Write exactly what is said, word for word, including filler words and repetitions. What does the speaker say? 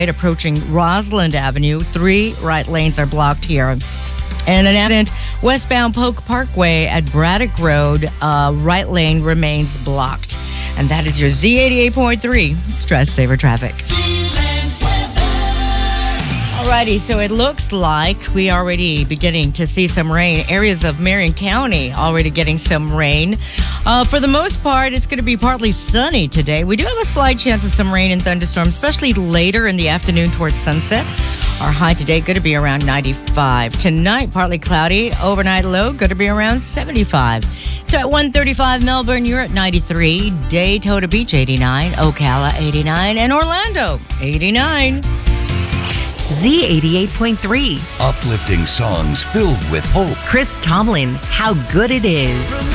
approaching Roslyn Avenue. Three right lanes are blocked here. And an accident westbound Polk Parkway at Braddock Road, uh, right lane remains blocked. And that is your Z eighty-eight point three Stress Saver Traffic. Alrighty, so it looks like we already beginning to see some rain. Areas of Marion County already getting some rain. Uh, for the most part, it's going to be partly sunny today. We do have a slight chance of some rain and thunderstorms, especially later in the afternoon towards sunset. Our high today going to be around ninety-five. Tonight, partly cloudy. Overnight low going to be around seventy-five. So at one thirty-five Melbourne, you're at ninety-three. Daytona Beach, eighty-nine. Ocala, eighty-nine. And Orlando, eighty-nine. Z eighty-eight point three. Uplifting songs filled with hope. Chris Tomlin, How Good It Is.